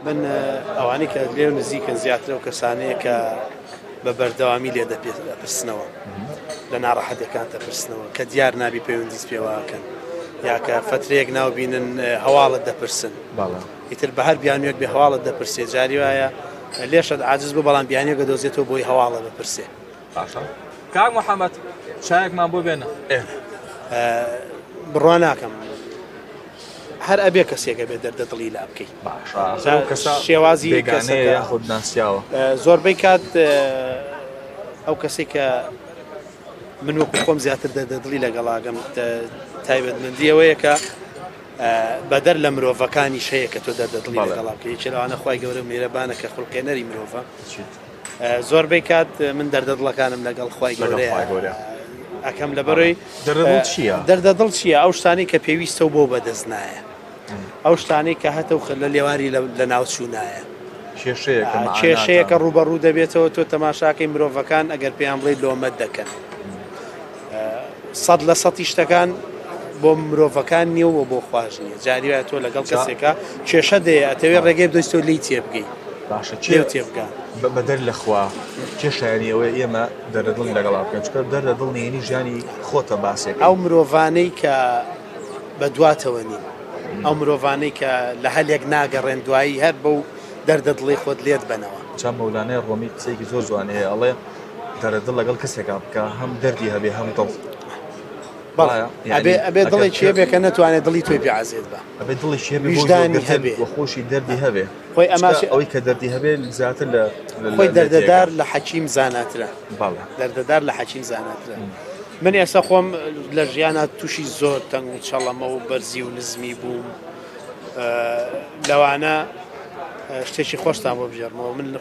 من ئەوانەی کە لێو نزیکن زیاتر و کەسانەیە کە بە بەردەوامی لێ دەپرسنەوە لە ناڕەحەتەکان دەپرسنەوە کە دیار نابی پەیوەندیت پێواکەن یا کە فترەیەک ناوبینن هەواڵت دەپرسن ئیتر بە هەر بیانوێک بێ هەواڵت دەپرسێ جاری وایە لێشت عاجز بوو بەڵام بیانیەکە دۆزێتەوە بۆی هەواڵە بپرسێ. کاک محەممەد چایەکمان بۆ بێنە بڕوا ناکەم هەر ئەبێ کەسێکە بێ دەردەدڵی لا بکەیت شێوازی خود ناسیاوە زۆربەی کات ئەو کەسێک کە من وەکو خۆم زیاتر دەردەدڵی لەگەڵاگەم تایبەتمەندیەوەیە کە بەدەر لە مرۆڤەکانی شەیە کە تۆ دەردەدڵی لەگەڵا بکەیت چێلەوانە خوای گەورە میرەبانە کە خوڵقێنەری مرۆڤە زۆربەی کات من دەردەدڵەکانم لەگەڵ خوای گەورەیە ئەکەم لەبەرەوەی دەردەدڵ چییە ئەو شتانی کە پێویستە و بۆ بەدەست نایە ئەو شتانەی کە هەتە و لە لێواری لە ناوچوو نایە کێشەیەکە ڕوبەڕوو دەبێتەوە تۆ تەماشاکەی مرۆڤەکان ئەگەر پێیان بڵێ لۆمەت دەکەن 100% شتەکان بۆ مرۆڤەکان نییە و بۆ خواش نییە جاری وایە تۆ لەگەڵ کەسێکە کێشە دەیە ئەتەوێ ڕێگەی بدۆیت تۆ لی تێبگەی باشە تێبگا بەدەر لەخوا کێشایانی ئەوەی ئێمە دەردەدڵ لەگەڵا بکەن چکە دەردەدڵ نێنی ژیانی خۆتە باسێک ئەو مرۆڤانەی کە بە دواتەوە نین ئەو مرۆڤانەی کە لە هەلێک ناگەڕێن دوایی هەر بەو دەردەدڵی خۆت لێت بنەوە چەند مەولانەی ڕۆمی قسەیەکی زۆر جوانەیە ئەڵێ دەردەدڵ لەگەڵ کەسێکا بکە هەم دەردی هەبێ هەم دڵ ئەبێ دڵی چێ بێ کە نەتوانێت دڵی تۆی پێعازێت بە ئەبێ دڵی شێ ویژدانی هەبێ و خۆشی دەردی هەبێ خۆی ئەماش ئەوەی کە دەردی هەبێ زیاتر لە خۆی دەردەدار لە حەکیم زاناترە دەردەدار لە حەکیم زاناترە من ئێستا خۆم لە ژیانە تووشی زۆر تەنگ و چەڵەمە و بەرزی و نزمی بووم لەوانە شتێکی خۆشتان بۆ بژێڕمەوە من